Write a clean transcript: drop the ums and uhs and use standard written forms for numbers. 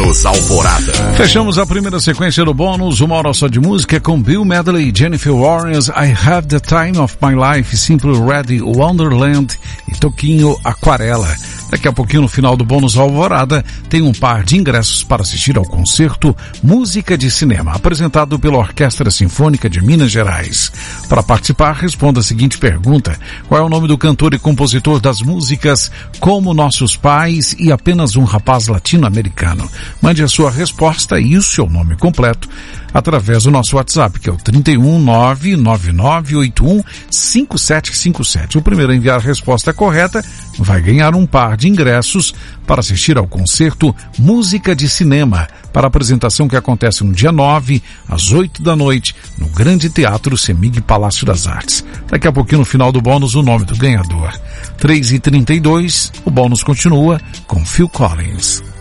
Bônus Alvorada. Fechamos a primeira sequência do bônus, uma hora só de música com Bill Medley, Jennifer Warnes, I Have the Time of My Life, Simple Red, Wonderland e Toquinho Aquarela. Daqui a pouquinho, no final do bônus Alvorada, tem um par de ingressos para assistir ao concerto Música de Cinema, apresentado pela Orquestra Sinfônica de Minas Gerais. Para participar, responda a seguinte pergunta: qual é o nome do cantor e compositor das músicas Como Nossos Pais e Apenas um Rapaz Latino-Americano? Mande a sua resposta e o seu nome completo através do nosso WhatsApp, que é o 31999815757. O primeiro a enviar a resposta correta vai ganhar um par de ingressos para assistir ao concerto Música de Cinema, para a apresentação que acontece no dia 9, às 8 da noite, no Grande Teatro Semig Palácio das Artes. Daqui a pouquinho, no final do bônus, o nome do ganhador. 3h32, o bônus continua com Phil Collins.